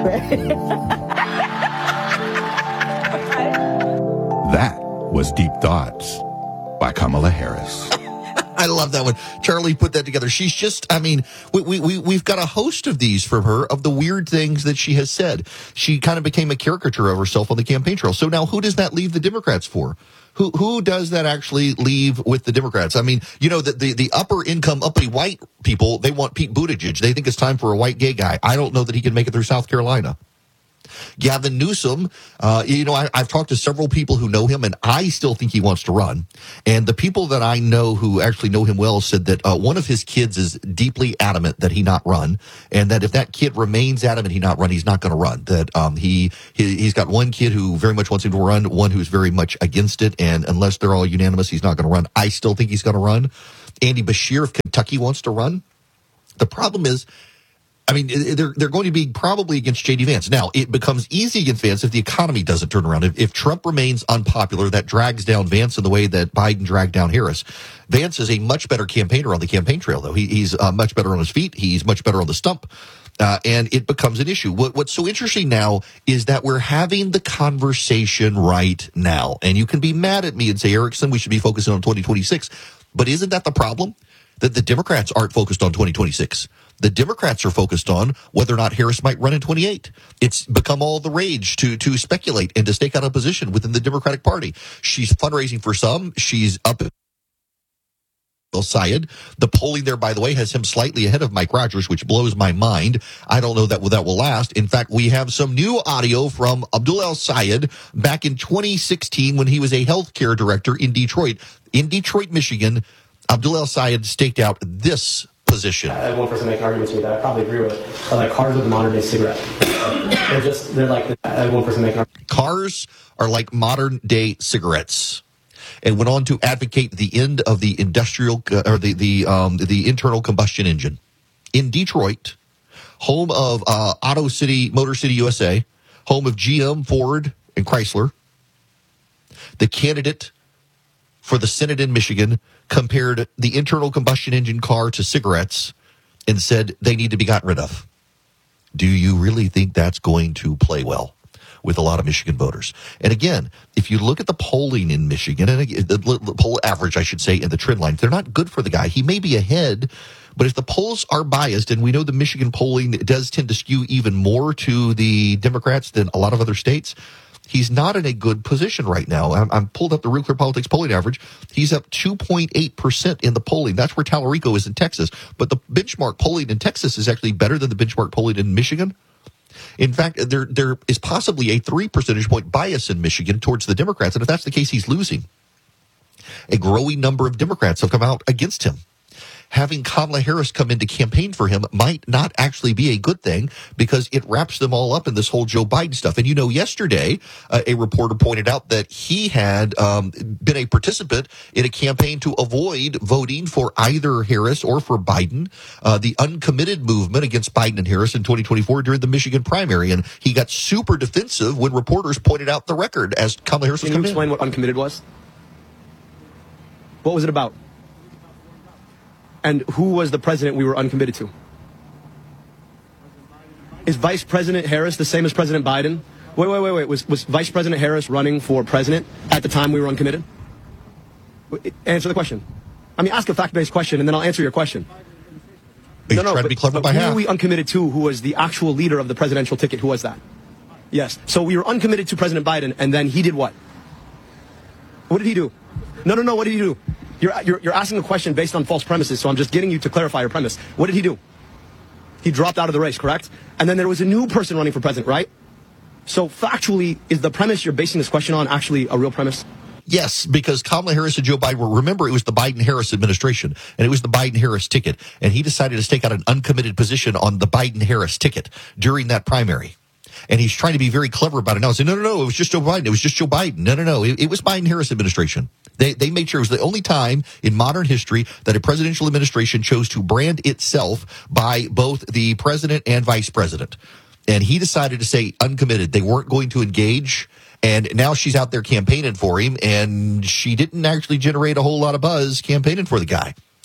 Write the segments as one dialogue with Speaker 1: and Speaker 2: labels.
Speaker 1: That was Deep Thoughts by Kamala Harris.
Speaker 2: I love that one. Charlie put that together. She's just, I mean, we've got a host of these from her, of the weird things that she has said. She kind of became a caricature of herself on the campaign trail. So now who does that leave the Democrats for? Who does that actually leave with the Democrats? I mean, you know, the upper income, uppity white people, they want Pete Buttigieg. They think it's time for a white gay guy. I don't know that he can make it through South Carolina. Gavin Newsom, I've talked to several people who know him, and I still think he wants to run. And the people that I know who actually know him well said that one of his kids is deeply adamant that he not run, and that if that kid remains adamant he not run, he's not going to run. That he's got one kid who very much wants him to run, one who's very much against it, and unless they're all unanimous, he's not going to run. I still think he's going to run. Andy Beshear of Kentucky wants to run. The problem is, I mean, they're going to be probably against J.D. Vance. Now, it becomes easy against Vance if the economy doesn't turn around. If Trump remains unpopular, that drags down Vance in the way that Biden dragged down Harris. Vance is a much better campaigner on the campaign trail, though. He's much better on his feet. He's much better on the stump. And it becomes an issue. What's so interesting now is that we're having the conversation right now. And you can be mad at me and say, Erickson, we should be focusing on 2026. But isn't that the problem? That the Democrats aren't focused on 2026. The Democrats are focused on whether or not Harris might run in 28. It's become all the rage to speculate and to stake out a position within the Democratic Party. She's fundraising for some. She's up at Syed. The polling there, by the way, has him slightly ahead of Mike Rogers, which blows my mind. I don't know that will last. In fact, we have some new audio from Abdul El-Sayed back in 2016 when he was a healthcare director in Detroit. In Detroit, Michigan, Abdul El-Sayed staked out this position.
Speaker 3: I have one person make arguments with that I probably agree with. Are like cars with a modern day cigarette. they're like, I have one person make arguments.
Speaker 2: Cars are like modern day cigarettes. And went on to advocate the end of the industrial or the internal combustion engine. In Detroit, home of Auto City, Motor City USA, home of GM, Ford, and Chrysler, the candidate for the Senate in Michigan compared the internal combustion engine car to cigarettes and said they need to be gotten rid of. Do you really think that's going to play well with a lot of Michigan voters? And again, if you look at the polling in Michigan, and the poll average, I should say, in the trend line, they're not good for the guy. He may be ahead, but if the polls are biased, and we know the Michigan polling does tend to skew even more to the Democrats than a lot of other states, he's not in a good position right now. I'm pulled up the Real Clear Politics polling average. He's up 2.8% in the polling. That's where Tallarico is in Texas. But the benchmark polling in Texas is actually better than the benchmark polling in Michigan. In fact, there is possibly a 3 percentage point bias in Michigan towards the Democrats. And if that's the case, he's losing. A growing number of Democrats have come out against him. Having Kamala Harris come in to campaign for him might not actually be a good thing because it wraps them all up in this whole Joe Biden stuff. And, you know, yesterday, a reporter pointed out that he had been a participant in a campaign to avoid voting for either Harris or for Biden, the uncommitted movement against Biden and Harris in 2024 during the Michigan primary. And he got super defensive when reporters pointed out the record as Kamala Harris was coming in.
Speaker 3: Can you explain what uncommitted was? What was it about? And who was the president we were uncommitted to? Is Vice President Harris the same as President Biden? Wait. Was Vice President Harris running for president at the time we were uncommitted? Answer the question. I mean, ask a fact-based question, and then I'll answer your question.
Speaker 2: Are you trying to be clever by half?
Speaker 3: Who were we uncommitted to? Who was the actual leader of the presidential ticket? Who was that? Yes. So we were uncommitted to President Biden, and then he did what? What did he do? No. What did he do? You're asking a question based on false premises, so I'm just getting you to clarify your premise. What did he do? He dropped out of the race, correct? And then there was a new person running for president, right? So factually, is the premise you're basing this question on actually a real premise?
Speaker 2: Yes, because Kamala Harris and Joe Biden were, remember, it was the Biden-Harris administration, and it was the Biden-Harris ticket, and he decided to stake out an uncommitted position on the Biden-Harris ticket during that primary. And he's trying to be very clever about it now. Saying, no, it was just Joe Biden. It was just Joe Biden. No. It was Biden-Harris administration. They made sure it was the only time in modern history that a presidential administration chose to brand itself by both the president and vice president. And he decided to say uncommitted. They weren't going to engage. And now she's out there campaigning for him. And she didn't actually generate a whole lot of buzz campaigning for the guy.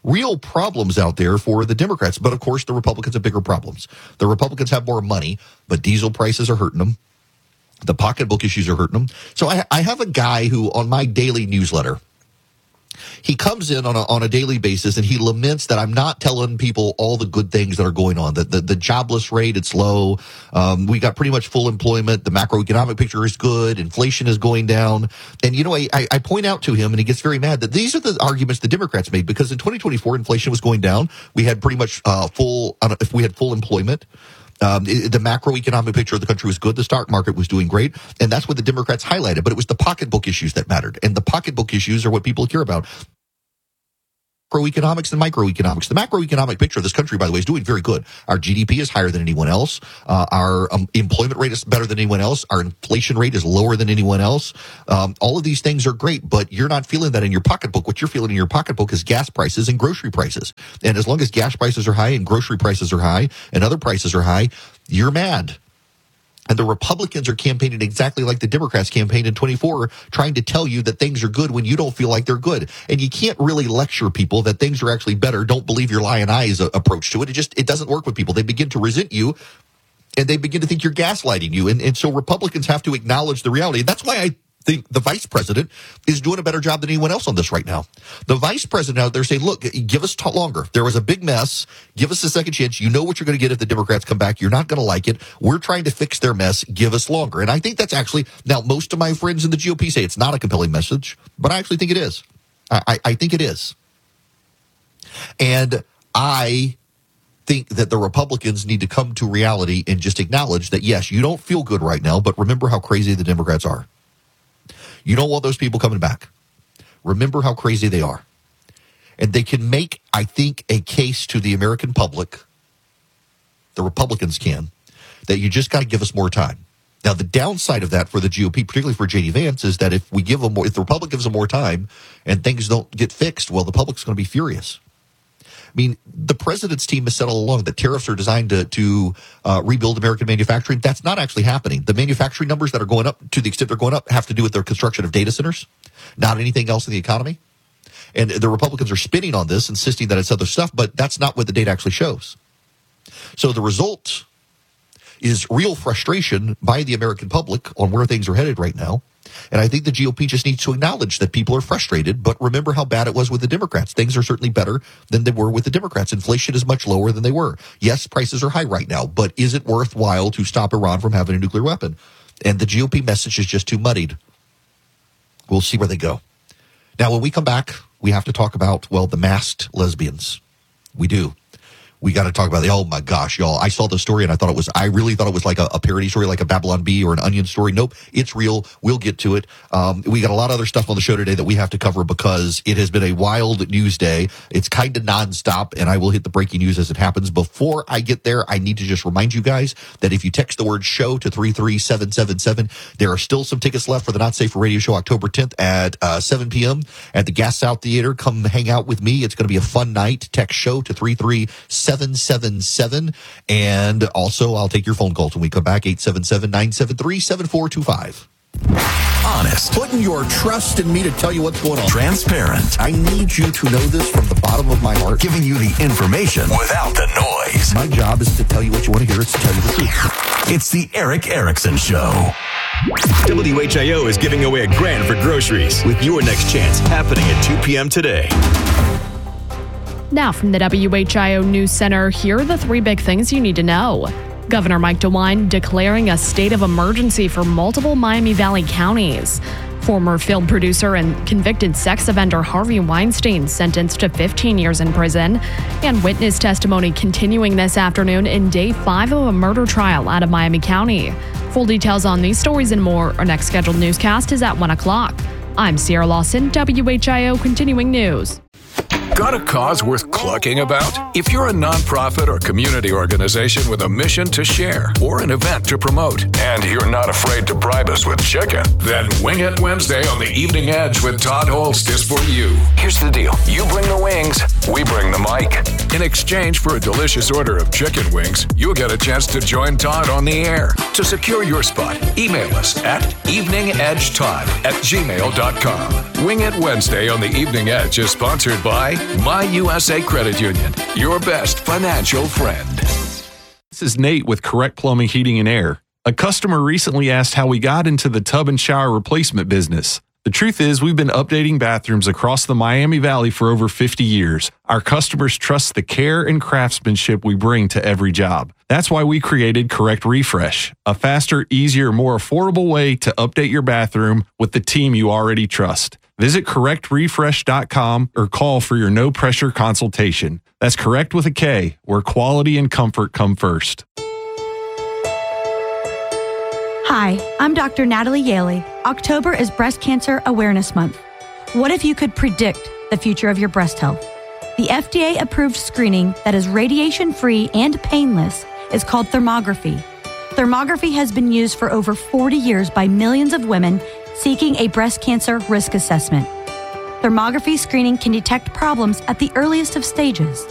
Speaker 2: real problems out there for the Democrats. But of course, the Republicans have bigger problems. The Republicans have more money, but diesel prices are hurting them. The pocketbook issues are hurting them. So I have a guy who, on my daily newsletter, he comes in on a daily basis and he laments that I'm not telling people all the good things that are going on. The jobless rate, it's low. We got pretty much full employment. The macroeconomic picture is good. Inflation is going down. And, you know, I point out to him, and he gets very mad, that these are the arguments the Democrats made, because in 2024, inflation was going down. We had pretty much if we had full employment. The macroeconomic picture of the country was good. The stock market was doing great. And that's what the Democrats highlighted. But it was the pocketbook issues that mattered. And the pocketbook issues are what people care about. Macroeconomics and microeconomics. The macroeconomic picture of this country, by the way, is doing very good. Our GDP is higher than anyone else. Our employment rate is better than anyone else. Our inflation rate is lower than anyone else. All of these things are great, but you're not feeling that in your pocketbook. What you're feeling in your pocketbook is gas prices and grocery prices. And as long as gas prices are high and grocery prices are high and other prices are high, you're mad. And the Republicans are campaigning exactly like the Democrats campaigned in 24, trying to tell you that things are good when you don't feel like they're good. And you can't really lecture people that things are actually better. Don't believe your lion eyes approach to it. It doesn't work with people. They begin to resent you, and they begin to think you're gaslighting you. And so Republicans have to acknowledge the reality. That's why I think the vice president is doing a better job than anyone else on this right now. The vice president out there saying, look, give us longer. There was a big mess. Give us a second chance. You know what you're going to get if the Democrats come back. You're not going to like it. We're trying to fix their mess. Give us longer. And I think that's actually, now most of my friends in the GOP say it's not a compelling message, but I actually think it is. I think it is. And I think that the Republicans need to come to reality and just acknowledge that, yes, you don't feel good right now, but remember how crazy the Democrats are. You don't want those people coming back. Remember how crazy they are. And they can make, I think, a case to the American public, the Republicans can, that you just got to give us more time. Now, the downside of that for the GOP, particularly for J.D. Vance, is that if the Republic gives them more time and things don't get fixed, well, the public's going to be furious. I mean, the president's team has said all along that tariffs are designed to rebuild American manufacturing. That's not actually happening. The manufacturing numbers that are going up, to the extent they're going up, have to do with their construction of data centers, not anything else in the economy. And the Republicans are spinning on this, insisting that it's other stuff, but that's not what the data actually shows. So the result is real frustration by the American public on where things are headed right now. And I think the GOP just needs to acknowledge that people are frustrated, but remember how bad it was with the Democrats. Things are certainly better than they were with the Democrats. Inflation is much lower than they were. Yes, prices are high right now, but is it worthwhile to stop Iran from having a nuclear weapon? And the GOP message is just too muddied. We'll see where they go. Now, when we come back, we have to talk about, well, the masked lesbians. We do. We got to talk about oh my gosh, y'all. I saw the story and I really thought it was like a parody story, like a Babylon Bee or an Onion story. Nope, it's real. We'll get to it. We got a lot of other stuff on the show today that we have to cover because it has been a wild news day. It's kind of nonstop, and I will hit the breaking news as it happens. Before I get there, I need to just remind you guys that if you text the word show to 33777, there are still some tickets left for the Not Safe for Radio show October 10th at 7 p.m. at the Gas South Theater. Come hang out with me. It's going to be a fun night. Text show to 33777. And also, I'll take your phone calls when we come back, 877-973-7425.
Speaker 4: Honest.
Speaker 2: Putting your trust in me to tell you what's going on.
Speaker 4: Transparent.
Speaker 2: I need you to know this from the bottom of my heart.
Speaker 4: Giving you the information without the noise.
Speaker 2: My job is to tell you what you want to hear. It's to tell you the truth.
Speaker 4: It's the Erick Erickson Show.
Speaker 5: WHIO is giving away $1,000 for groceries with your next chance happening at 2 p.m. today.
Speaker 6: Now from the WHIO News Center, here are the 3 big things you need to know. Governor Mike DeWine declaring a state of emergency for multiple Miami Valley counties. Former film producer and convicted sex offender Harvey Weinstein sentenced to 15 years in prison. And witness testimony continuing this afternoon in day 5 of a murder trial out of Miami County. Full details on these stories and more. Our next scheduled newscast is at 1 o'clock. I'm Sierra Lawson, WHIO Continuing News.
Speaker 7: Got a cause worth clucking about? If you're a nonprofit or community organization with a mission to share or an event to promote, and you're not afraid to bribe us with chicken, then Wing It Wednesday on the Evening Edge with Todd Holst is for you. Here's the deal. You bring the wings, we bring the mic. In exchange for a delicious order of chicken wings, you'll get a chance to join Todd on the air. To secure your spot, email us at eveningedgetodd@gmail.com. Wing It Wednesday on the Evening Edge is sponsored by My USA Credit Union, your best financial friend.
Speaker 8: This is Nate with Correct Plumbing, Heating, and Air. A customer recently asked how we got into the tub and shower replacement business. The truth is, we've been updating bathrooms across the Miami Valley for over 50 years. Our customers trust the care and craftsmanship we bring to every job. That's why we created Correct Refresh, a faster, easier, more affordable way to update your bathroom with the team you already trust. Visit correctrefresh.com or call for your no-pressure consultation. That's Correct with a K, where quality and comfort come first.
Speaker 9: Hi, I'm Dr. Natalie Yaley. October is Breast Cancer Awareness Month. What if you could predict the future of your breast health? The FDA-approved screening that is radiation-free and painless is called thermography. Thermography has been used for over 40 years by millions of women seeking a breast cancer risk assessment. Thermography screening can detect problems at the earliest of stages.